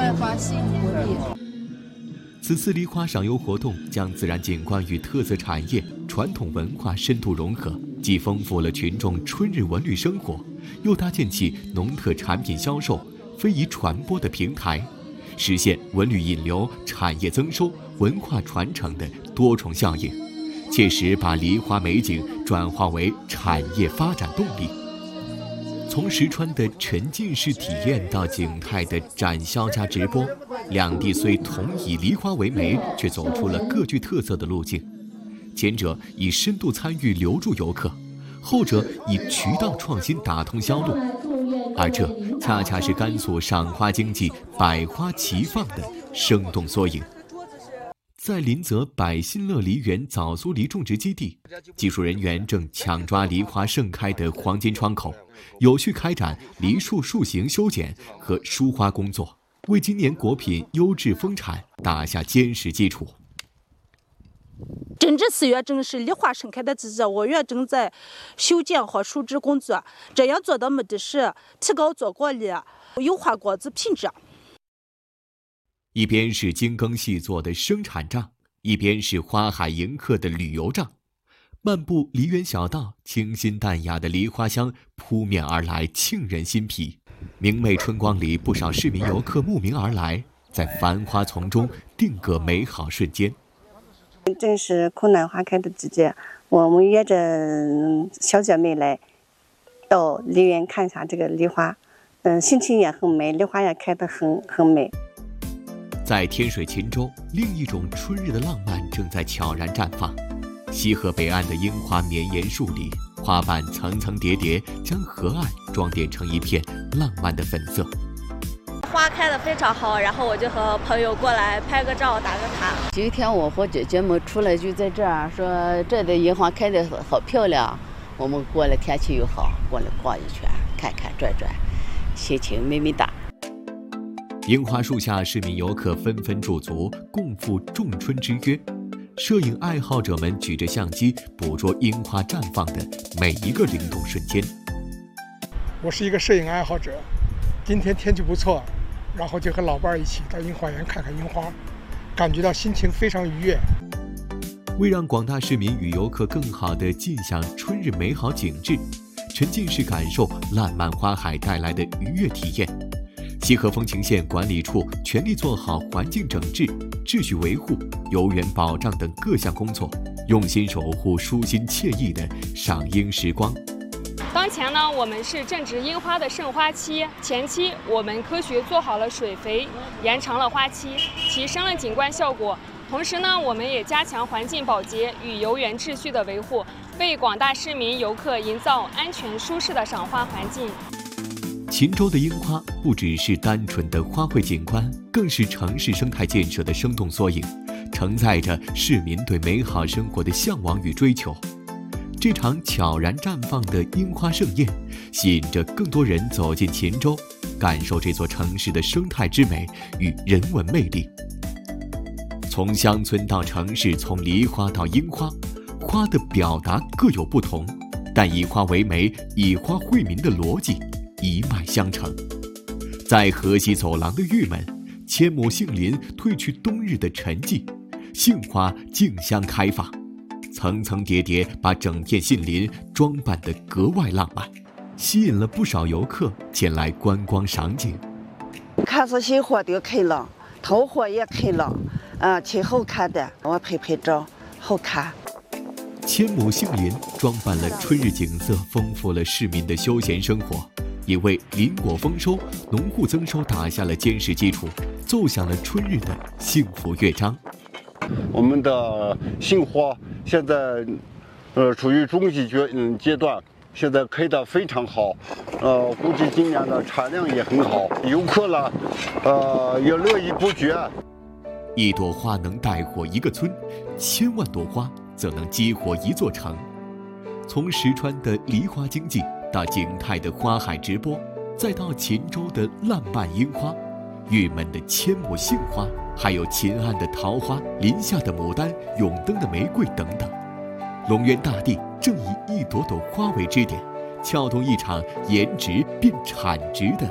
开发新活力。 此次梨花赏游活动将自然景观与特色产业、传统文化深度融合，既丰富了群众春日文旅生活，又搭建起农特产品销售、非遗传播的平台，实现文旅引流、产业增收、文化传承的多重效应，切实把梨花美景转化为产业发展动力。从石川的沉浸式体验到景泰的展销加直播，两地虽同以梨花为媒，却走出了各具特色的路径。前者以深度参与留住游客，后者以渠道创新打通销路，而这恰恰是甘肃赏花经济百花齐放的生动缩影。在临泽百新乐梨园早苏梨种植基地，技术人员正抢抓梨花盛开的黄金窗口，有序开展梨树树形修剪和疏花工作，为今年果品优质丰产打下坚实基础。 正值4月，正是梨花盛开的季节，我院正在修剪和疏枝工作。这样做的目的是提高做果粒、优化果子品质。 一边是精耕细作的生产账，一边是花海迎客的旅游账。漫步梨园小道，清新淡雅的梨花香扑面而来，沁人心脾。明媚春光里，不少市民游客慕名而来，在繁花丛中定格美好瞬间。 正是苦难花开的季节，我们约着小姐妹来到梨园看一下这个梨花，心情也很美，梨花也开得很美。 在天水秦州，另一种春日的浪漫正在悄然绽放。西河北岸的樱花绵延数里，花瓣层层叠叠，将河岸装点成一片浪漫的粉色。 花开得非常好，然后我就和朋友过来拍个照、打个卡。 今天我和姐姐们出来就在这儿，说这的樱花开得好漂亮，我们过来天气又好，过来逛一圈，看看转转，心情美美哒。 樱花树下，市民游客纷纷驻足，共赴仲春之约。摄影爱好者们举着相机，捕捉樱花绽放的每一个灵动瞬间。 我是一个摄影爱好者，今天天气不错，然后就和老伴一起到樱花园看看樱花，感觉到心情非常愉悦。 为让广大市民与游客更好地尽享春日美好景致，沉浸式感受烂漫花海带来的愉悦体验，西河风情县管理处全力做好环境整治、秩序维护、游园保障等各项工作，用心守护舒心惬意的赏樱时光。 当前呢，我们是正值樱花的盛花期，前期我们科学做好了水肥，延长了花期，提升了景观效果。同时呢，我们也加强环境保洁与游园秩序的维护，为广大市民游客营造安全舒适的赏花环境。 秦州的樱花不只是单纯的花卉景观，更是城市生态建设的生动缩影，承载着市民对美好生活的向往与追求。这场悄然绽放的樱花盛宴，吸引着更多人走进秦州，感受这座城市的生态之美与人文魅力。从乡村到城市，从梨花到樱花，花的表达各有不同，但以花为媒、以花惠民的逻辑一脉相承。在河西走廊的郁闷，千亩杏林褪去冬日的沉寂，杏花竞相开放，层层叠叠把整片杏林装扮得格外浪漫，吸引了不少游客前来观光赏景。 看着新花都开了，桃花也开了，挺好看的，我拍照好看。 千亩杏林装扮了春日景色，丰富了市民的休闲生活，也为林果丰收、农户增收打下了坚实基础，奏响了春日的幸福乐章。 我们的杏花现在处于中期阶段，现在开得非常好，估计今年的产量也很好，游客呢也络绎不绝。 一朵花能带火一个村，千万朵花则能激活一座城。从石川的梨花经济到景泰的花海直播，再到秦州的烂漫樱花、郁闷的千亩杏花，还有秦岸的桃花、林下的牡丹、永登的玫瑰等等，龙渊大地正以一朵朵花为支点，撬动一场颜值变产值的